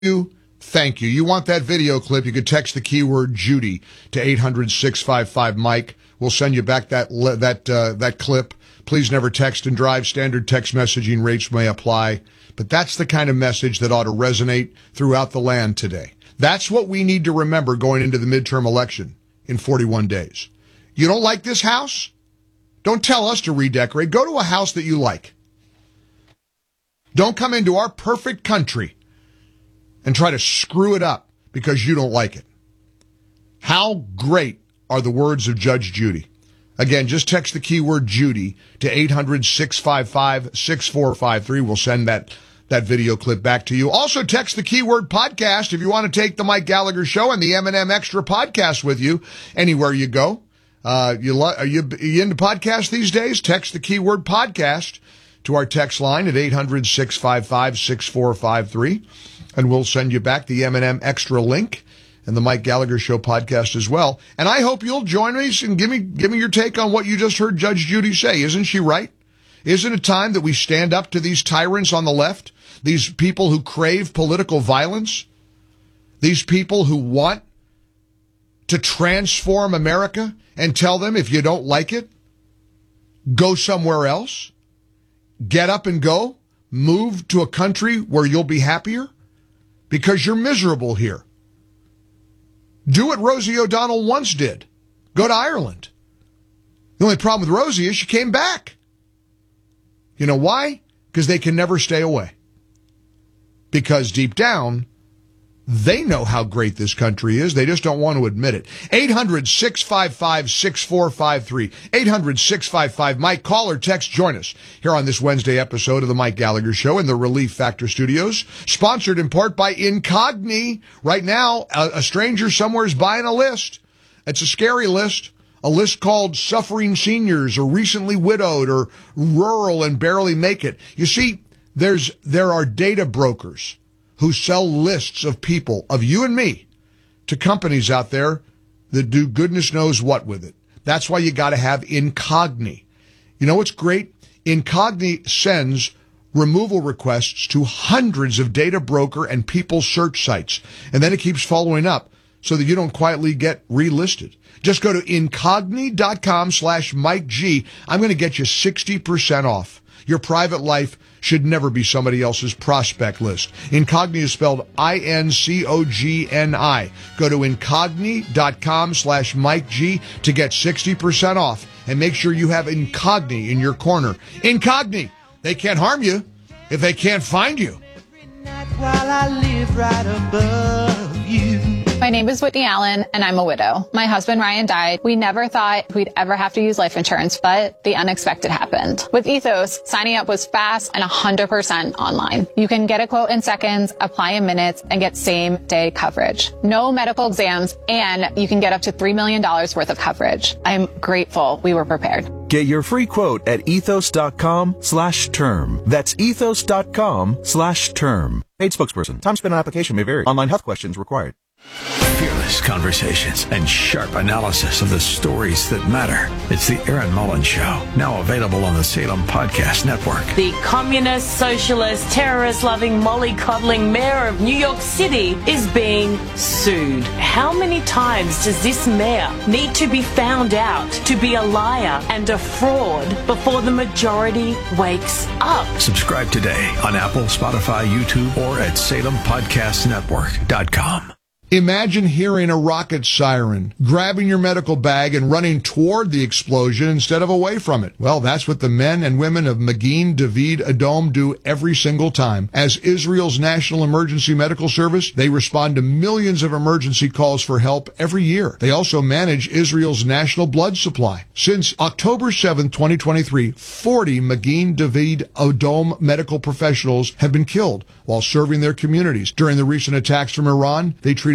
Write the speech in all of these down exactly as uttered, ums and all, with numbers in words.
you. Thank you. You want that video clip, you could text the keyword Judy to eight hundred, six five five, Mike. We'll send you back that that uh, that clip. Please never text and drive. Standard text messaging rates may apply. But that's the kind of message that ought to resonate throughout the land today. That's what we need to remember going into the midterm election in forty-one days. You don't like this house? Don't tell us to redecorate. Go to a house that you like. Don't come into our perfect country and try to screw it up because you don't like it. How great are the words of Judge Judy? Again, just text the keyword Judy to eight hundred, six five five, six four five three. We'll send that, that video clip back to you. Also, text the keyword podcast if you want to take the Mike Gallagher Show and the M and M Extra podcast with you anywhere you go. Uh, you lo- are, you, are you into podcasts these days? Text the keyword podcast to our text line at eight hundred, six five five, six four five three. And we'll send you back the M and M Extra link and the Mike Gallagher Show podcast as well. And I hope you'll join me and give me give me your take on what you just heard Judge Judy say. Isn't she right? Isn't it time that we stand up to these tyrants on the left, these people who crave political violence, these people who want to transform America and tell them if you don't like it, go somewhere else, get up and go, move to a country where you'll be happier? Because you're miserable here. Do what Rosie O'Donnell once did. Go to Ireland. The only problem with Rosie is she came back. You know why? Because they can never stay away. Because deep down, they know how great this country is. They just don't want to admit it. eight hundred, six five five, six four five three. eight hundred, six five five, Mike. Call or text. Join us here on this Wednesday episode of the Mike Gallagher Show in the Relief Factor Studios. Sponsored in part by Incogni. Right now, a, a stranger somewhere is buying a list. It's a scary list. A list called Suffering Seniors or Recently Widowed or Rural and Barely Make It. You see, there's there are data brokers who sell lists of people, of you and me, to companies out there that do goodness knows what with it. That's why you got to have Incogni. You know what's great? Incogni sends removal requests to hundreds of data broker and people search sites, and then it keeps following up so that you don't quietly get relisted. Just go to incogni.com slash Mike G. I'm going to get you sixty percent off. Your private life should never be somebody else's prospect list. Incogni is spelled I N C O G N I. Go to incogni.com slash Mike G to get sixty percent off. And make sure you have Incogni in your corner. Incogni! They can't harm you if they can't find you. While I live right above you. My name is Whitney Allen, and I'm a widow. My husband, Ryan, died. We never thought we'd ever have to use life insurance, but the unexpected happened. With Ethos, signing up was fast and one hundred percent online. You can get a quote in seconds, apply in minutes, and get same-day coverage. No medical exams, and you can get up to three million dollars worth of coverage. I'm grateful we were prepared. Get your free quote at ethos.com slash term. That's ethos.com slash term. Paid spokesperson. Time spent on application may vary. Online health questions required. Fearless conversations and sharp analysis of the stories that matter. It's the Aaron Mullins Show, now available on the Salem Podcast Network. The communist, socialist, terrorist-loving, mollycoddling mayor of New York City is being sued. How many times does this mayor need to be found out to be a liar and a fraud before the majority wakes up? Subscribe today on Apple, Spotify, YouTube, or at salem podcast network dot com. Imagine hearing a rocket siren, grabbing your medical bag and running toward the explosion instead of away from it. Well, that's what the men and women of Magin David Adom do every single time. As Israel's National Emergency Medical Service, they respond to millions of emergency calls for help every year. They also manage Israel's national blood supply. Since October seventh, twenty twenty-three, forty Magin David Adom medical professionals have been killed while serving their communities. During the recent attacks from Iran, they treated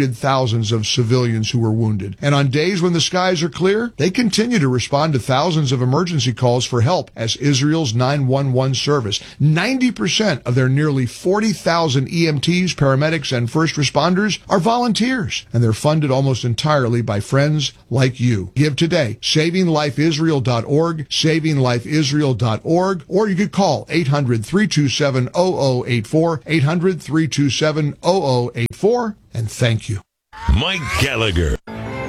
treated thousands of civilians who were wounded. And on days when the skies are clear, they continue to respond to thousands of emergency calls for help as Israel's nine one one service. ninety percent of their nearly forty thousand E M Ts, paramedics, and first responders are volunteers, and they're funded almost entirely by friends like you. Give today. saving life israel dot org, saving life israel dot org, or you could call eight hundred, three two seven, zero zero eight four, eight hundred, three two seven, zero zero eight four, and thank you. Mike Gallagher.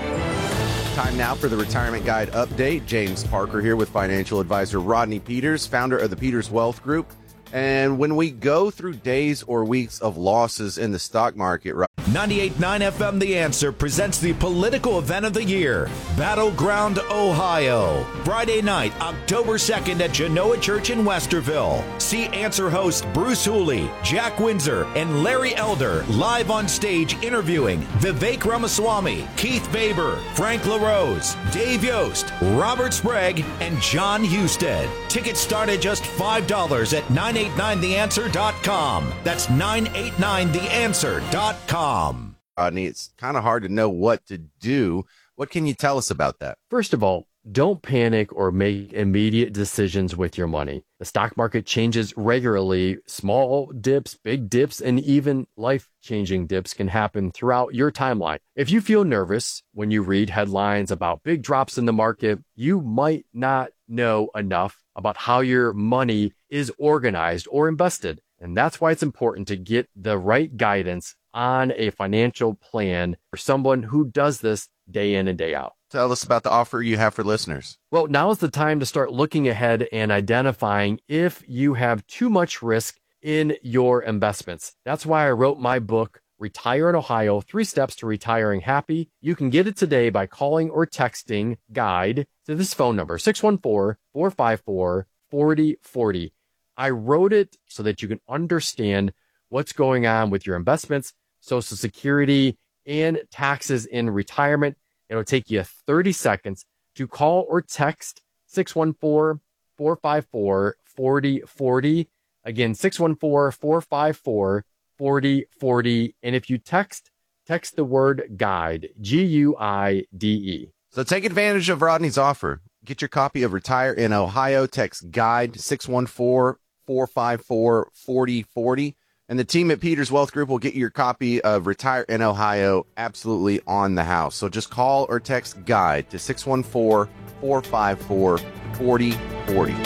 Time now for the Retirement Guide update. James Parker here with financial advisor Rodney Peters, founder of the Peters Wealth Group. And when we go through days or weeks of losses in the stock market, right? ninety-eight point nine F M The Answer presents the political event of the year, Battleground, Ohio. Friday night, October second at Genoa Church in Westerville. See Answer host Bruce Hooley, Jack Windsor, and Larry Elder live on stage interviewing Vivek Ramaswamy, Keith Faber, Frank LaRose, Dave Yost, Robert Sprague, and John Husted. Tickets start at just five dollars at nine eight nine the answer dot com. That's nine eight nine the answer dot com. Rodney, it's kind of hard to know what to do. What can you tell us about that? First of all, don't panic or make immediate decisions with your money. The stock market changes regularly. Small dips, big dips, and even life-changing dips can happen throughout your timeline. If you feel nervous when you read headlines about big drops in the market, you might not know enough about how your money is organized or invested. And that's why it's important to get the right guidance on a financial plan for someone who does this day in and day out. Tell us about the offer you have for listeners. Well, now is the time to start looking ahead and identifying if you have too much risk in your investments. That's why I wrote my book, Retire in Ohio, Three Steps to Retiring Happy. You can get it today by calling or texting GUIDE to this phone number, six one four, four five four, four zero four zero. I wrote it so that you can understand what's going on with your investments, Social Security, and taxes in retirement. It'll take you thirty seconds to call or text six one four, four five four, four zero four zero. Again, six one four, four five four, four zero four zero. And if you text, text the word GUIDE, G U I D E. So take advantage of Rodney's offer. Get your copy of Retire in Ohio. Text GUIDE six one four, four five four, four zero four zero. And the team at Peters Wealth Group will get your copy of Retire in Ohio absolutely on the house. So just call or text GUIDE to six one four, four five four, four zero four zero.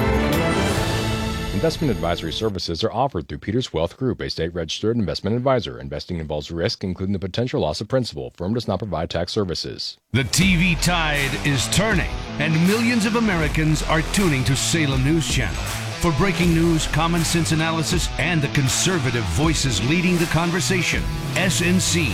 Investment advisory services are offered through Peters Wealth Group, a state-registered investment advisor. Investing involves risk, including the potential loss of principal. Firm does not provide tax services. The T V tide is turning, and millions of Americans are tuning to Salem News Channel. For breaking news, common sense analysis, and the conservative voices leading the conversation, S N C.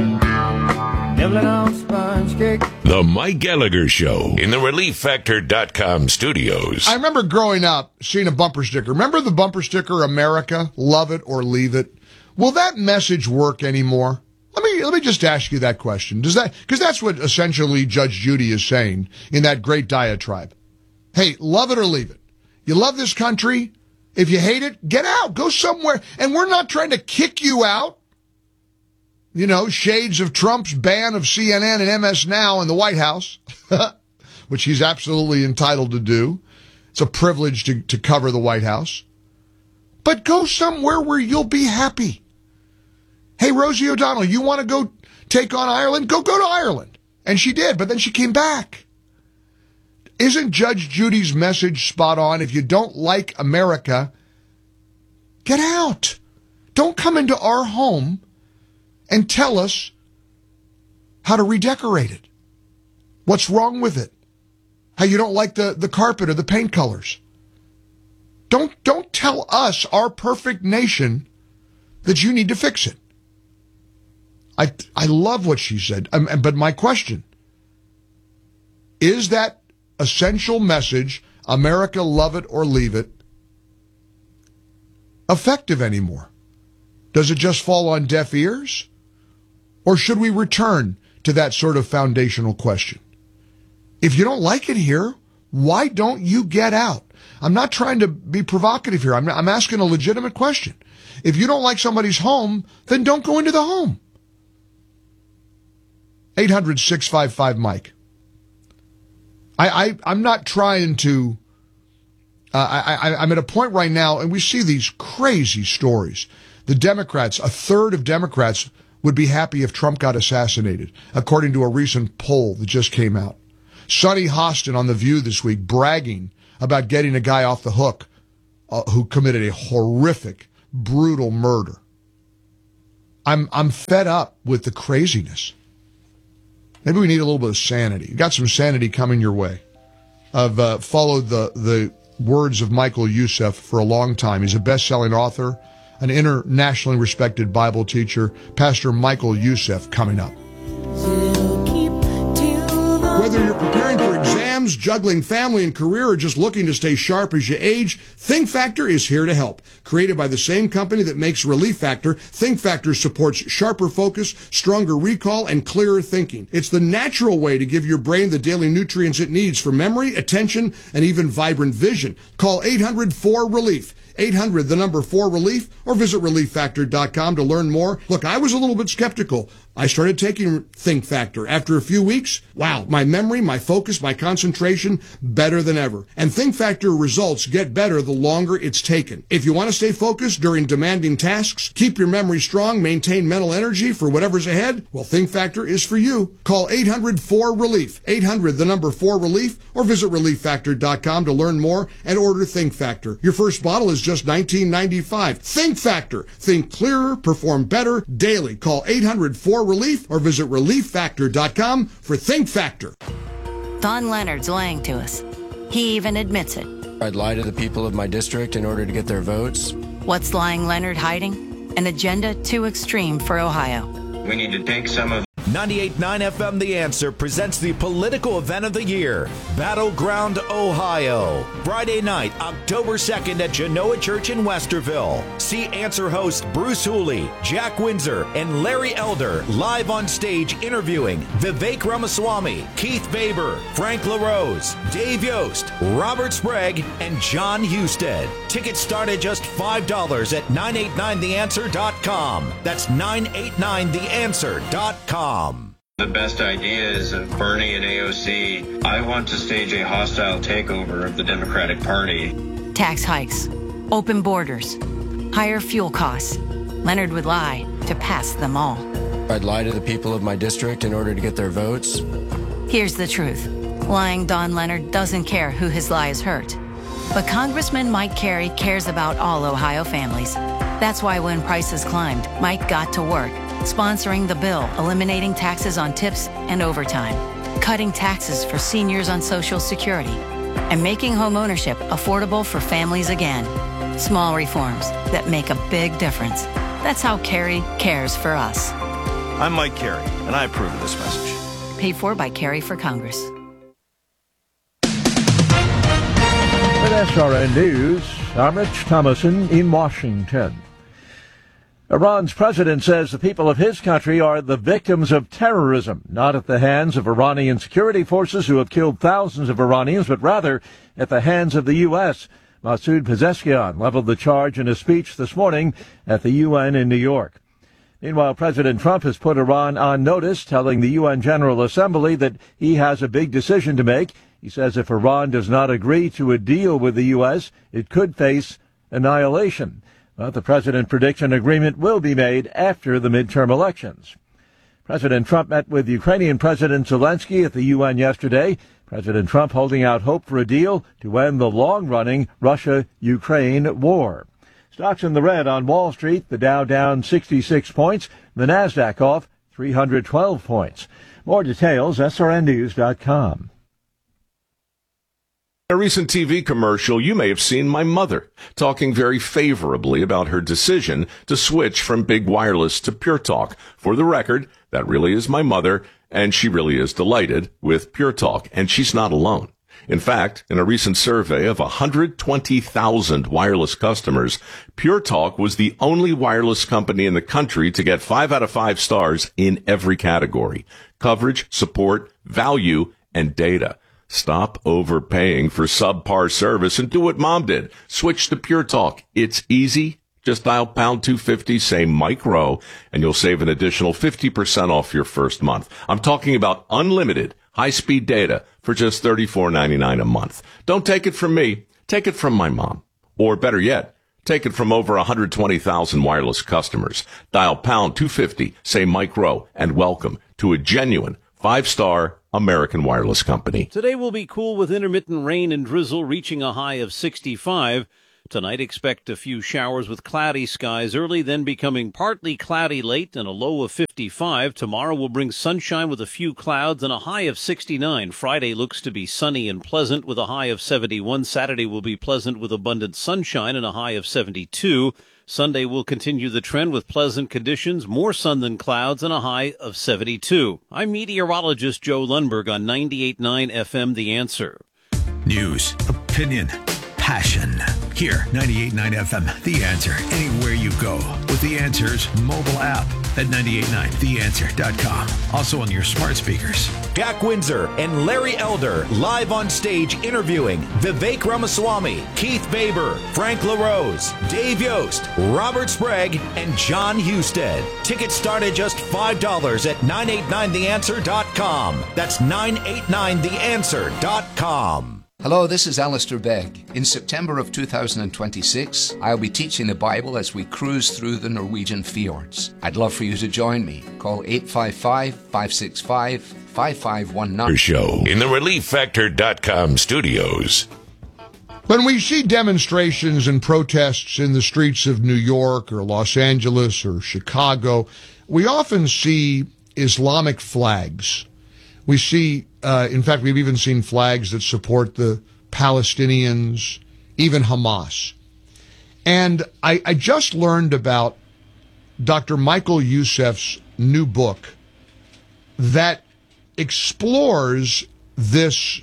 The Mike Gallagher Show in the relief factor dot com studios. I remember growing up seeing a bumper sticker. Remember the bumper sticker, America, love it or leave it? Will that message work anymore? Let me let me just ask you that question. Does that, because that's what essentially Judge Judy is saying in that great diatribe. Hey, love it or leave it. You love this country. If you hate it, get out. Go somewhere. And we're not trying to kick you out. You know, shades of Trump's ban of C N N and M S Now in the White House, which he's absolutely entitled to do. It's a privilege to, to cover the White House. But go somewhere where you'll be happy. Hey, Rosie O'Donnell, you want to go take on Ireland? Go, go to Ireland. And she did, but then she came back. Isn't Judge Judy's message spot on? If you don't like America, get out. Don't come into our home and tell us how to redecorate it. What's wrong with it? How you don't like the, the carpet or the paint colors. Don't, don't tell us, our perfect nation, that you need to fix it. I, I love what she said. Um, but my question, is that essential message, America, love it or leave it, effective anymore? Does it just fall on deaf ears? Or should we return to that sort of foundational question? If you don't like it here, why don't you get out? I'm not trying to be provocative here. I'm, I'm asking a legitimate question. If you don't like somebody's home, then don't go into the home. eight hundred, six five five, Mike. I, I, I'm not trying to, uh, I, I, I'm at a point right now, and we see these crazy stories. The Democrats, a third of Democrats would be happy if Trump got assassinated, according to a recent poll that just came out. Sonny Hostin on The View this week bragging about getting a guy off the hook uh, who committed a horrific, brutal murder. I'm, I'm fed up with the craziness. Maybe we need a little bit of sanity. You got some sanity coming your way. I've uh, followed the, the words of Michael Youssef for a long time. He's a best-selling author, an internationally respected Bible teacher. Pastor Michael Youssef coming up. Whether you're preparing for exams, juggling family and career, or just looking to stay sharp as you age, Think Factor is here to help. Created by the same company that makes Relief Factor, Think Factor supports sharper focus, stronger recall, and clearer thinking. It's the natural way to give your brain the daily nutrients it needs for memory, attention, and even vibrant vision. Call eight hundred four relief. eight hundred, the number four relief, or visit relief factor dot com to learn more. Look, I was a little bit skeptical. I started taking Think Factor. After a few weeks, wow, my memory, my focus, my concentration, better than ever. And Think Factor results get better the longer it's taken. If you want to stay focused during demanding tasks, keep your memory strong, maintain mental energy for whatever's ahead, well, Think Factor is for you. Call eight hundred four relief. eight hundred, the number four relief, or visit relief factor dot com to learn more and order Think Factor. Your first bottle is just nineteen ninety-five. Think Factor. Think clearer, perform better daily. Call eight hundred four relief or visit relief factor dot com for Think Factor. Don Leonard's lying to us. He even admits it. I'd lie to the people of my district in order to get their votes. What's lying Leonard hiding? An agenda too extreme for Ohio. We need to take some of ninety-eight point nine F M The Answer presents the political event of the year, Battleground, Ohio. Friday night, October second at Genoa Church in Westerville. See Answer host Bruce Hooley, Jack Windsor, and Larry Elder live on stage interviewing Vivek Ramaswamy, Keith Baber, Frank LaRose, Dave Yost, Robert Sprague, and John Husted. Tickets start at just five dollars at nine eight nine the answer dot com. That's nine eight nine the answer dot com. the best ideas of Bernie and A O C. I want to stage a hostile takeover of the Democratic Party. Tax hikes, open borders, higher fuel costs. Leonard would lie to pass them all. I'd lie to the people of my district in order to get their votes. Here's the truth. Lying Don Leonard doesn't care who his lies hurt. But Congressman Mike Carey cares about all Ohio families. That's why when prices climbed, Mike got to work, sponsoring the bill eliminating taxes on tips and overtime, cutting taxes for seniors on Social Security, and making homeownership affordable for families again. Small reforms that make a big difference. That's how Carey cares for us. I'm Mike Carey, and I approve of this message. Paid for by Carey for Congress. With S R N News, I'm Rich Thomason in Washington. Iran's president says the people of his country are the victims of terrorism, not at the hands of Iranian security forces who have killed thousands of Iranians, but rather at the hands of the U S. Masoud Pezeshkian leveled the charge in a speech this morning at the U N in New York. Meanwhile, President Trump has put Iran on notice, telling the U N General Assembly that he has a big decision to make. He says if Iran does not agree to a deal with the U S, it could face annihilation. But the president predicts an agreement will be made after the midterm elections. President Trump met with Ukrainian President Zelensky at the U N yesterday. President Trump holding out hope for a deal to end the long-running Russia-Ukraine war. Stocks in the red on Wall Street, the Dow down sixty-six points, the Nasdaq off three hundred twelve points. More details, S R N news dot com. In a recent T V commercial, you may have seen my mother talking very favorably about her decision to switch from big wireless to Pure Talk. For the record, that really is my mother, and she really is delighted with Pure Talk, and she's not alone. In fact, in a recent survey of one hundred twenty thousand wireless customers, Pure Talk was the only wireless company in the country to get five out of five stars in every category: coverage, support, value, and data. Stop overpaying for subpar service and do what Mom did. Switch to Pure Talk. It's easy, Just dial pound two fifty, say Mike Rowe, and you'll save an additional fifty percent off your first month. I'm talking about unlimited high-speed data for just thirty-four ninety-nine a month. Don't take it from me. Take it from my mom. Or better yet, take it from over one hundred twenty thousand wireless customers. Dial pound two fifty, say Mike Rowe, and welcome to a genuine five-star American wireless company. Today will be cool with intermittent rain and drizzle reaching a high of sixty-five. Tonight, expect a few showers with cloudy skies early, then becoming partly cloudy late and a low of fifty-five. Tomorrow will bring sunshine with a few clouds and a high of sixty-nine. Friday looks to be sunny and pleasant with a high of seventy-one. Saturday will be pleasant with abundant sunshine and a high of seventy-two. Sunday will continue the trend with pleasant conditions, more sun than clouds, and a high of seventy-two. I'm meteorologist Joe Lundberg on ninety-eight point nine F M The Answer. News, opinion, passion. Here, ninety-eight point nine F M, The Answer. Anywhere you go with The Answer's mobile app at nine eight nine the answer dot com. Also on your smart speakers. Jack Windsor and Larry Elder live on stage interviewing Vivek Ramaswamy, Keith Baber, Frank LaRose, Dave Yost, Robert Sprague, and John Husted. Tickets start at just five dollars at nine eight nine the answer dot com. That's nine eight nine the answer dot com. Hello, this is Alistair Begg. In September of two thousand twenty-six, I'll be teaching the Bible as we cruise through the Norwegian fjords. I'd love for you to join me. Call eight five five, five six five, five five one nine. Show in the relief factor dot com studios. When we see demonstrations and protests in the streets of New York or Los Angeles or Chicago, we often see Islamic flags. We see, uh, in fact, we've even seen flags that support the Palestinians, even Hamas. And I, I just learned about Doctor Michael Youssef's new book that explores this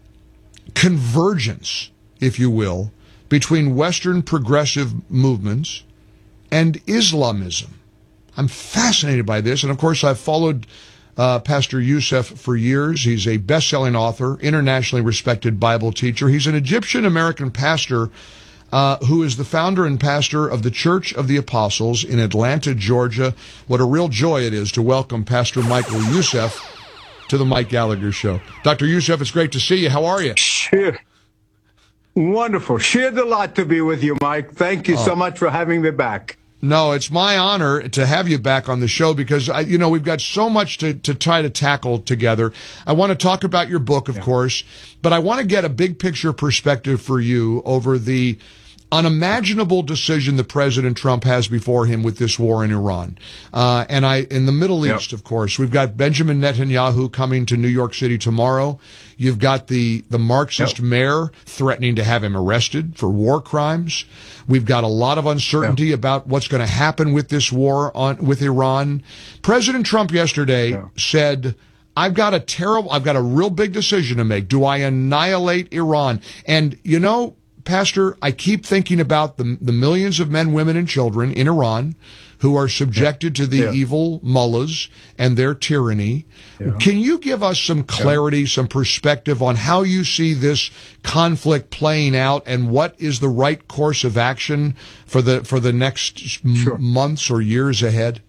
convergence, if you will, between Western progressive movements and Islamism. I'm fascinated by this, and of course I've followed Uh, Pastor Youssef for years. He's a best-selling author, internationally respected Bible teacher. He's an Egyptian-American pastor uh, who is the founder and pastor of the Church of the Apostles in Atlanta, Georgia. What a real joy it is to welcome Pastor Michael Youssef to the Mike Gallagher Show. Doctor Youssef, it's great to see you. How are you? Sheer, wonderful. Sheer delight to be with you, Mike. Thank you oh. so much for having me back. No, it's my honor to have you back on the show because, I, you know, we've got so much to, to try to tackle together. I want to talk about your book, of yeah. course, but I want to get a big picture perspective for you over the unimaginable decision that President Trump has before him with this war in Iran. Uh, and I, in the Middle yep. East, of course, we've got Benjamin Netanyahu coming to New York City tomorrow. You've got the, the Marxist yep. mayor threatening to have him arrested for war crimes. We've got a lot of uncertainty yep. about what's going to happen with this war on, with Iran. President Trump yesterday yep. said, I've got a terrible, I've got a real big decision to make. Do I annihilate Iran? And, you know, Pastor, I keep thinking about the, the millions of men, women, and children in Iran who are subjected to the yeah. evil mullahs and their tyranny. Yeah. Can you give us some clarity, yeah. some perspective on how you see this conflict playing out and what is the right course of action for the for the next sure. m- months or years ahead?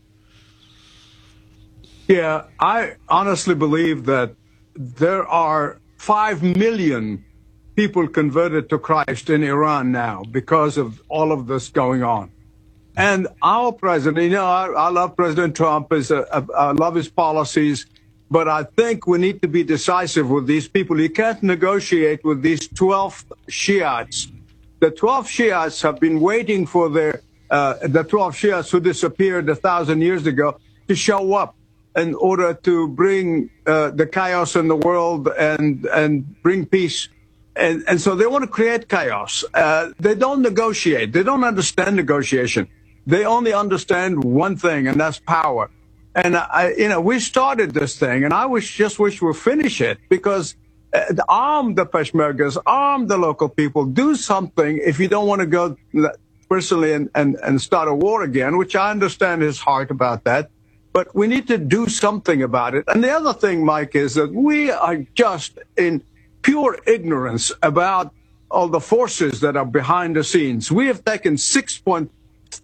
Yeah, I honestly believe that there are five million people converted to Christ in Iran now because of all of this going on. And our president, you know, I, I love President Trump, is a, a, I love his policies, but I think we need to be decisive with these people. You can't negotiate with these twelve Shiites. The twelve Shiites have been waiting for their, uh, the twelve Shiites who disappeared a thousand years ago to show up in order to bring uh, the chaos in the world and, and bring peace. And, and so they want to create chaos. Uh, they don't negotiate. They don't understand negotiation. They only understand one thing, and that's power. And, I, you know, we started this thing, and I wish, just wish we'd finish it because uh, arm the Peshmergas, arm the local people, do something if you don't want to go personally and, and, and start a war again, which I understand his heart about that. But we need to do something about it. And the other thing, Mike, is that we are just in pure ignorance about all the forces that are behind the scenes. We have taken six point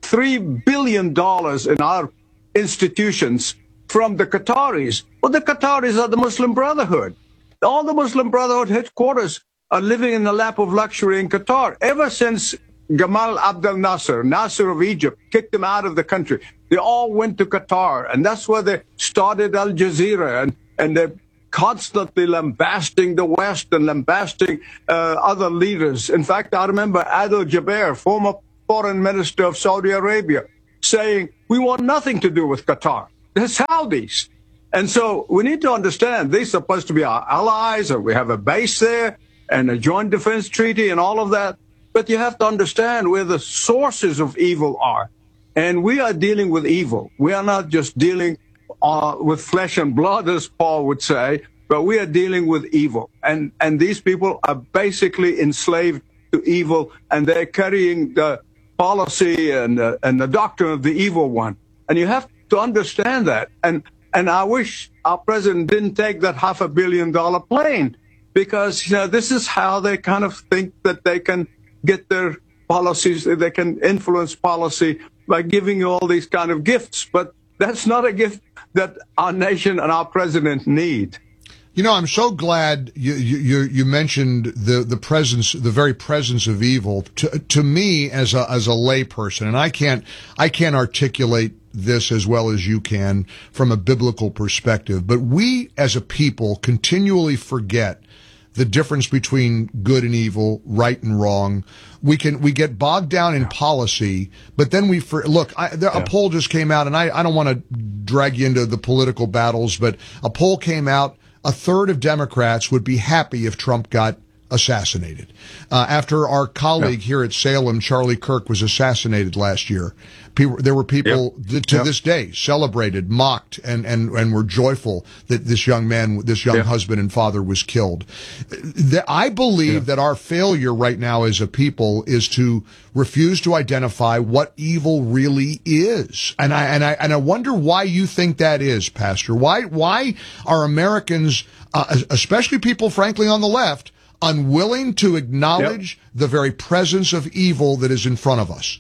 three billion dollars in our institutions from the Qataris. Well, the Qataris are the Muslim Brotherhood. All the Muslim Brotherhood headquarters are living in the lap of luxury in Qatar. Ever since Gamal Abdel Nasser, Nasser of Egypt, kicked them out of the country, they all went to Qatar, and that's where they started Al Jazeera, and, and they're constantly lambasting the West and lambasting uh, other leaders. In fact, I remember Adel Jaber, former foreign minister of Saudi Arabia, saying, we want nothing to do with Qatar. They're Saudis. And so we need to understand they're supposed to be our allies, and we have a base there and a joint defense treaty and all of that. But you have to understand where the sources of evil are. And we are dealing with evil. We are not just dealing uh, with flesh and blood, as Paul would say, but we are dealing with evil. And, and these people are basically enslaved to evil, and they're carrying the policy and, uh, and the doctrine of the evil one. And you have to understand that. And, and I wish our president didn't take that half a billion dollar plane, because, you know, this is how they kind of think that they can get their policies, they can influence policy by giving you all these kind of gifts. But that's not a gift that our nation and our president need. You know, I'm so glad you you, you mentioned the, the presence, the very presence of evil. To, to me, as a as a layperson, and I can't I can't articulate this as well as you can from a biblical perspective, but we as a people continually forget the difference between good and evil, right and wrong. We can we get bogged down in policy, but then we for, look. I, there, yeah. A poll just came out, and I, I don't want to drag you into the political battles, but a poll came out. A third of Democrats would be happy if Trump got assassinated. Uh, after our colleague yeah. here at Salem, Charlie Kirk, was assassinated last year, people, there were people yep. th- to yep. this day celebrated, mocked, and, and, and were joyful that this young man, this young yep. husband and father was killed. The, I believe yep. that our failure right now as a people is to refuse to identify what evil really is. And I, and I, and I wonder why you think that is, Pastor. Why, why are Americans, uh, especially people, frankly, on the left, unwilling to acknowledge yep. the very presence of evil that is in front of us?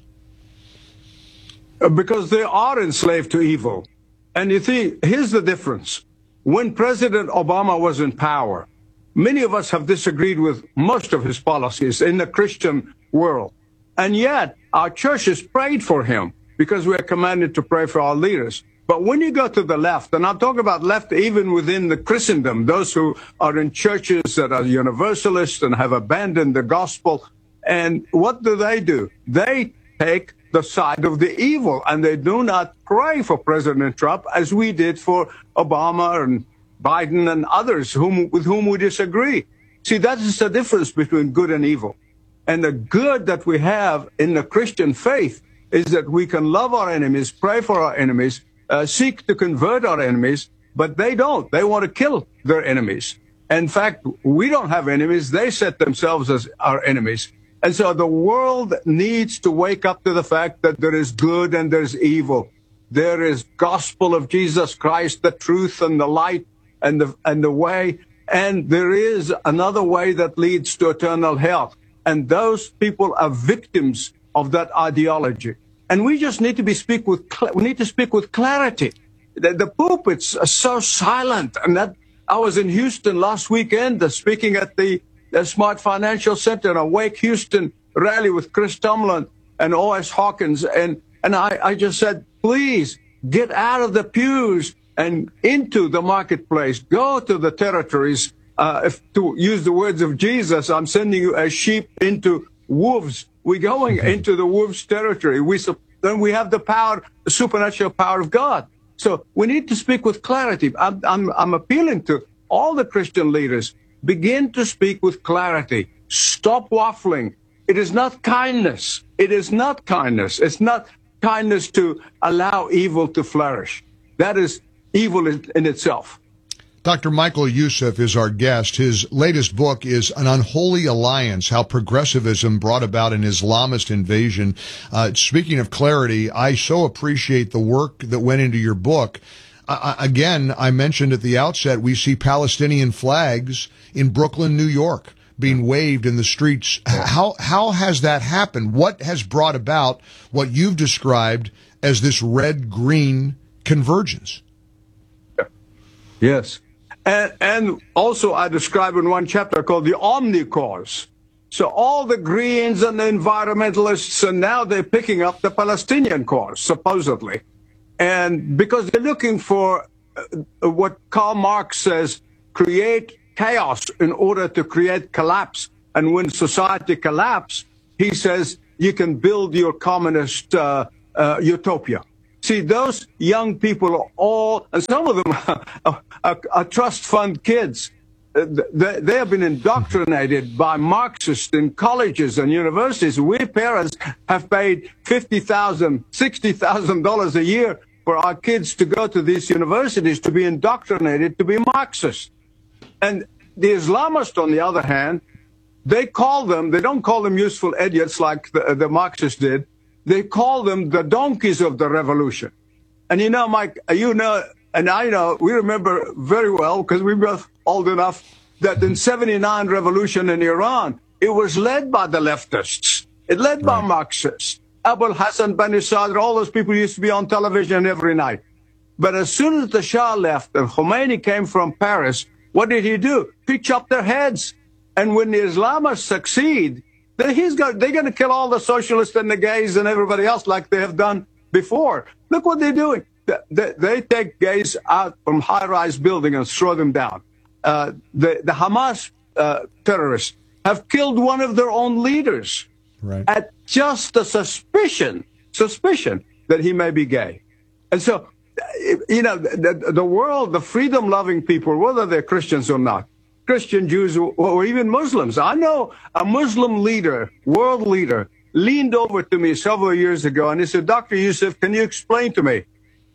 Because they are enslaved to evil. And you see, here's the difference. When President Obama was in power, many of us have disagreed with most of his policies in the Christian world. And yet, our churches prayed for him because we are commanded to pray for our leaders. But when you go to the left, and I'm talking about left even within the Christendom, those who are in churches that are universalists and have abandoned the gospel, and what do they do? They take the side of the evil, and they do not pray for President Trump as we did for Obama and Biden and others whom, with whom we disagree. See, that is the difference between good and evil. And the good that we have in the Christian faith is that we can love our enemies, pray for our enemies, Uh, seek to convert our enemies, but they don't. They want to kill their enemies. In fact, we don't have enemies. They set themselves as our enemies. And so the world needs to wake up to the fact that there is good and there's evil. There is gospel of Jesus Christ, the truth and the light and the, and the way. And there is another way that leads to eternal hell. And those people are victims of that ideology. And we just need to be speak with we need to speak with clarity. The, the pulpits are so silent. And that I was in Houston last weekend, uh, speaking at the, the Smart Financial Center, an Awake Houston rally with Chris Tomlin and O S Hawkins, and and I, I just said, please get out of the pews and into the marketplace. Go to the territories. Uh, if, to use the words of Jesus, I'm sending you as sheep into wolves. We're going into the wolves' territory. We then we have the power, the supernatural power of God. So we need to speak with clarity. I'm, I'm, I'm appealing to all the Christian leaders. Begin to speak with clarity. Stop waffling. It is not kindness. It is not kindness. It's not kindness to allow evil to flourish. That is evil in, in itself. Doctor Michael Youssef is our guest. His latest book is An Unholy Alliance, How Progressivism Brought About an Islamist Invasion. Uh, speaking of clarity, I so appreciate the work that went into your book. Uh, again, I mentioned at the outset, we see Palestinian flags in Brooklyn, New York. being waved in the streets. How how has that happened? What has brought about what you've described as this red-green convergence? Yes. And, and also I describe in one chapter called the Omni-Cause. So all the Greens and the environmentalists, and now they're picking up the Palestinian cause, supposedly. And because they're looking for uh, what Karl Marx says, create chaos in order to create collapse. And when society collapses, he says you can build your communist uh, uh, utopia. See, those young people are all, and some of them are, are, are trust fund kids. They, they have been indoctrinated by Marxists in colleges and universities. We parents have paid fifty thousand dollars, sixty thousand dollars a year for our kids to go to these universities to be indoctrinated to be Marxist. And the Islamists, on the other hand, they call them, they don't call them useful idiots like the, the Marxists did. They call them the donkeys of the revolution. And you know, Mike, you know, and I know, we remember very well, because we're both old enough, that in seventy-nine revolution in Iran, it was led by the leftists. It led right. by Marxists. Abul Hassan Bani Sadr, all those people used to be on television every night. But as soon as the Shah left and Khomeini came from Paris, what did he do? He chopped their heads. And when the Islamists succeed, then he's got, they're going to kill all the socialists and the gays and everybody else like they have done before. Look what they're doing. They, they, they take gays out from high-rise buildings and throw them down. Uh, the, the Hamas uh, terrorists have killed one of their own leaders right. at just a suspicion, suspicion that he may be gay. And so, you know, the, the world, the freedom-loving people, whether they're Christians or not, Christian, Jews, or even Muslims. I know a Muslim leader, world leader, leaned over to me several years ago and he said, Doctor Youssef, can you explain to me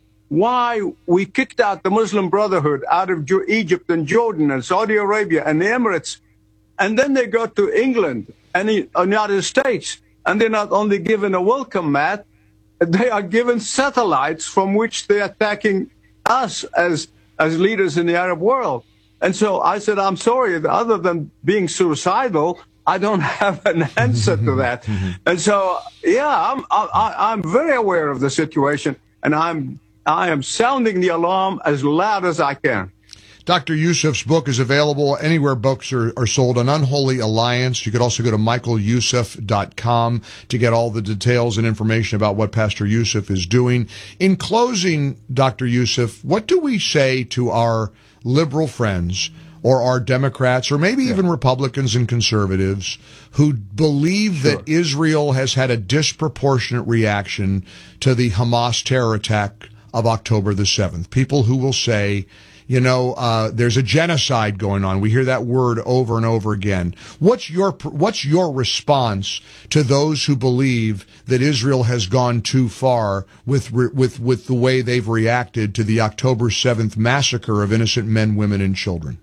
why we kicked out the Muslim Brotherhood out of Egypt and Jordan and Saudi Arabia and the Emirates, and then they go to England and the United States, and they're not only given a welcome mat, they are given satellites from which they're attacking us as, as leaders in the Arab world. And so I said, I'm sorry, other than being suicidal, I don't have an answer to that. And so, yeah, I'm, I, I'm very aware of the situation, and I'm I am sounding the alarm as loud as I can. Doctor Youssef's book is available anywhere books are, are sold, An Unholy Alliance. You could also go to michael youssef dot com to get all the details and information about what Pastor Youssef is doing. In closing, Doctor Youssef, what do we say to our liberal friends or our Democrats or maybe yeah. even Republicans and conservatives who believe sure. that Israel has had a disproportionate reaction to the Hamas terror attack of October the seventh? People who will say, you know, uh, there's a genocide going on. We hear that word over and over again. What's your, what's your response to those who believe that Israel has gone too far with, with, with the way they've reacted to the October seventh massacre of innocent men, women, and children?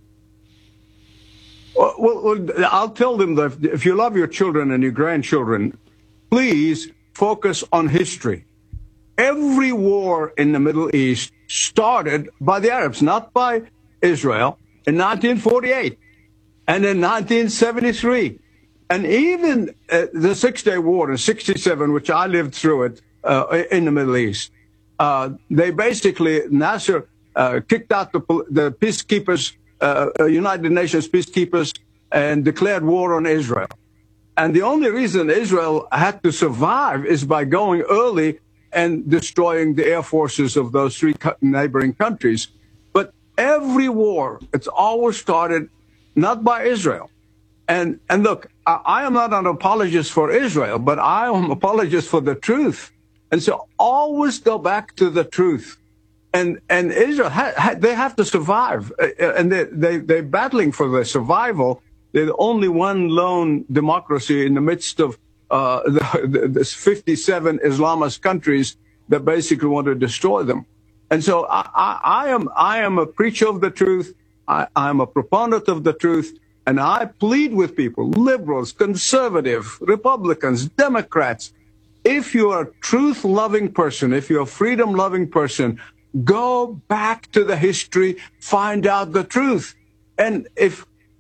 Well, well, I'll tell them that if you love your children and your grandchildren, please focus on history. Every war in the Middle East started by the Arabs, not by Israel, in nineteen forty-eight and in nineteen seventy-three. And even uh, the Six-Day War in sixty-seven, which I lived through it uh, in the Middle East, uh, they basically, Nasser uh, kicked out the, the peacekeepers, uh, United Nations peacekeepers, and declared war on Israel. And the only reason Israel had to survive is by going early and destroying the air forces of those three neighboring countries. But every war, it's always started not by Israel. And and look, I, I am not an apologist for Israel, but I am an apologist for the truth. And so always go back to the truth. And and Israel, ha, ha, they have to survive. And they, they, they're battling for their survival. They're the only one lone democracy in the midst of Uh, the, the, the fifty-seven Islamist countries that basically want to destroy them. And so I, I, I am I am a preacher of the truth. I, I'm a proponent of the truth. And I plead with people, liberals, conservative, Republicans, Democrats. If you are a truth-loving person, if you're a freedom-loving person, go back to the history, find out the truth. And if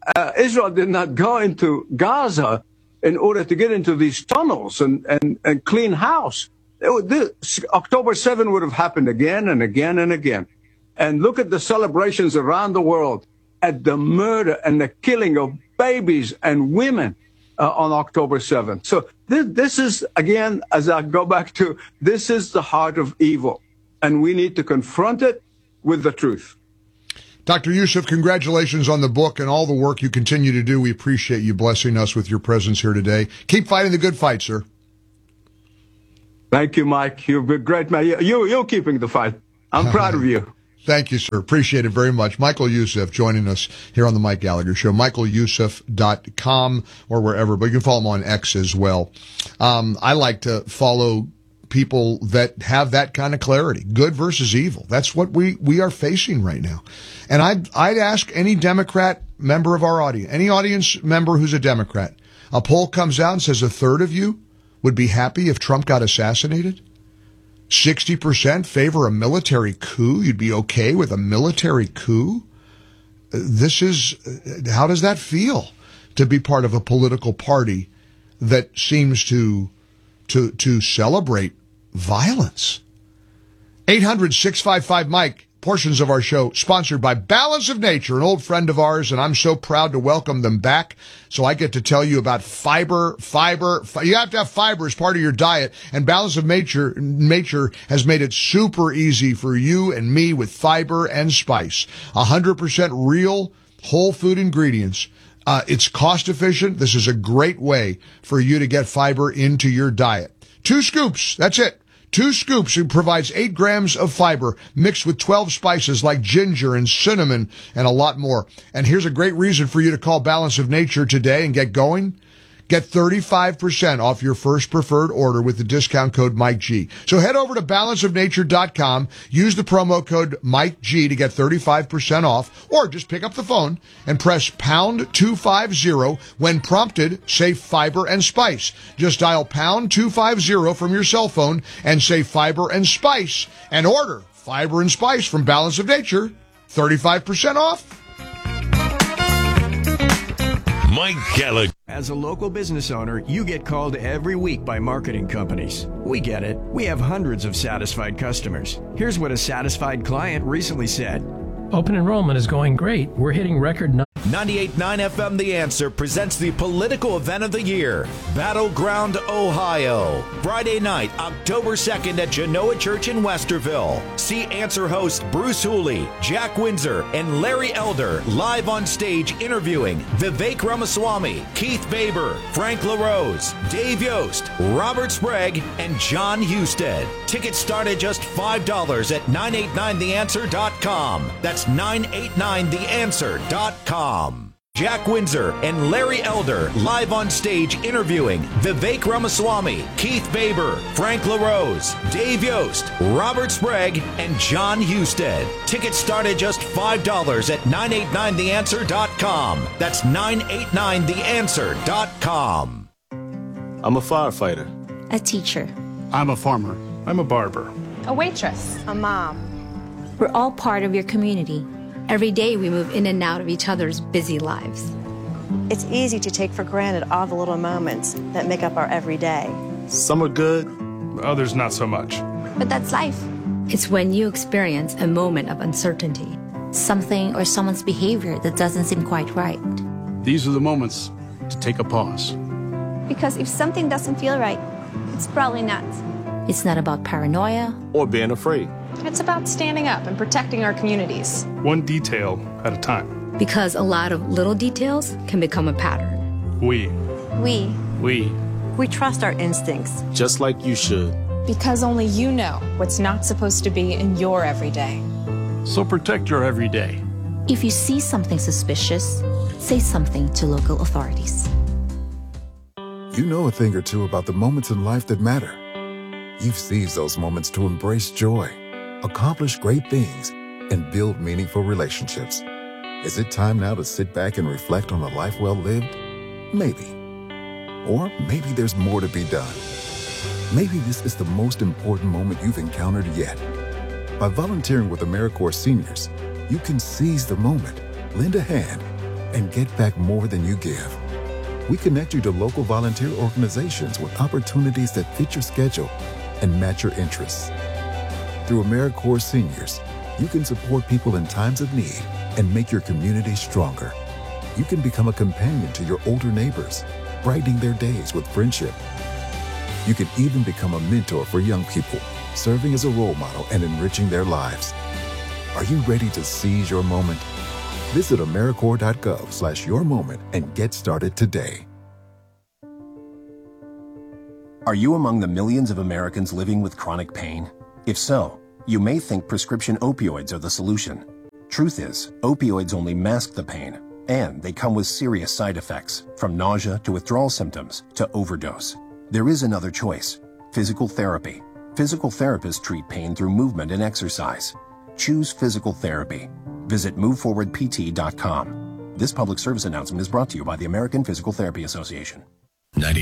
uh, Israel did not go into Gaza in order to get into these tunnels and, and, and clean house. It would, this, October seventh would have happened again and again and again. And look at the celebrations around the world at the murder and the killing of babies and women uh, on October seventh. So this, this is, again, as I go back to, this is the heart of evil. And we need to confront it with the truth. Doctor Youssef, congratulations on the book and all the work you continue to do. We appreciate you blessing us with your presence here today. Keep fighting the good fight, sir. Thank you, Mike. You've been great, man. You, you're keeping the fight. I'm proud of you. Thank you, sir. Appreciate it very much. Michael Youssef joining us here on the Mike Gallagher Show. Michael Youssef dot com or wherever, but you can follow him on X as well. Um, I like to follow people that have that kind of clarity, good versus evil. That's what we, we are facing right now. And I'd, I'd ask any Democrat member of our audience, any audience member who's a Democrat, a poll comes out and says a third of you would be happy if Trump got assassinated. sixty percent favor a military coup. You'd be okay with a military coup. This is, how does that feel to be part of a political party that seems to, to, to celebrate violence? eight hundred, six five five, Mike. Portions of our show sponsored by Balance of Nature, an old friend of ours, and I'm so proud to welcome them back. So I get to tell you about fiber, fiber. Fi- you have to have fiber as part of your diet, and Balance of Nature, Nature has made it super easy for you and me with fiber and spice. one hundred percent real whole food ingredients. Uh, it's cost efficient. This is a great way for you to get fiber into your diet. Two scoops. That's it. Two scoops. It provides eight grams of fiber mixed with twelve spices like ginger and cinnamon and a lot more. And here's a great reason for you to call Balance of Nature today and get going. Get thirty-five percent off your first preferred order with the discount code Mike G. So head over to balance of nature dot com, use the promo code Mike G to get thirty-five percent off, or just pick up the phone and press pound two fifty. When prompted, say fiber and spice. Just dial pound two fifty from your cell phone and say fiber and spice and order fiber and spice from Balance of Nature. thirty-five percent off. Mike Gallagher. As a local business owner, you get called every week by marketing companies. We get it. We have hundreds of satisfied customers. Here's what a satisfied client recently said. Open enrollment is going great. We're hitting record numbers. ninety-eight point nine F M The Answer presents the political event of the year, Battleground, Ohio. Friday night, October second at Genoa Church in Westerville. See Answer hosts Bruce Hooley, Jack Windsor, and Larry Elder live on stage interviewing Vivek Ramaswamy, Keith Baber, Frank LaRose, Dave Yost, Robert Sprague, and John Husted. Tickets start at just five dollars at nine eight nine the answer dot com. That's nine eight nine the answer dot com. Jack Windsor and Larry Elder live on stage interviewing Vivek Ramaswamy, Keith Baber, Frank LaRose, Dave Yost, Robert Sprague, and John Husted. Tickets start at just five dollars at nine eight nine the answer dot com. That's nine eight nine the answer dot com. I'm a firefighter. A teacher. I'm a farmer. I'm a barber. A waitress. A mom. We're all part of your community. Every day we move in and out of each other's busy lives. It's easy to take for granted all the little moments that make up our everyday. Some are good, others not so much. But that's life. It's when you experience a moment of uncertainty. Something or someone's behavior that doesn't seem quite right. These are the moments to take a pause. Because if something doesn't feel right, it's probably not. It's not about paranoia or being afraid. It's about standing up and protecting our communities. One detail at a time. Because a lot of little details can become a pattern. We. We. We. We trust our instincts. Just like you should. Because only you know what's not supposed to be in your everyday. So protect your everyday. If you see something suspicious, say something to local authorities. You know a thing or two about the moments in life that matter. You've seized those moments to embrace joy, accomplish great things, and build meaningful relationships. Is it time now to sit back and reflect on a life well lived? Maybe. Or maybe there's more to be done. Maybe this is the most important moment you've encountered yet. By volunteering with AmeriCorps Seniors, you can seize the moment, lend a hand, and get back more than you give. We connect you to local volunteer organizations with opportunities that fit your schedule and match your interests. Through AmeriCorps Seniors, you can support people in times of need and make your community stronger. You can become a companion to your older neighbors, brightening their days with friendship. You can even become a mentor for young people, serving as a role model and enriching their lives. Are you ready to seize your moment? Visit AmeriCorps.gov slash your moment and get started today. Are you among the millions of Americans living with chronic pain? If so, you may think prescription opioids are the solution. Truth is, opioids only mask the pain, and they come with serious side effects, from nausea to withdrawal symptoms to overdose. There is another choice: physical therapy. Physical therapists treat pain through movement and exercise. Choose physical therapy. Visit move forward p t dot com. This public service announcement is brought to you by the American Physical Therapy Association.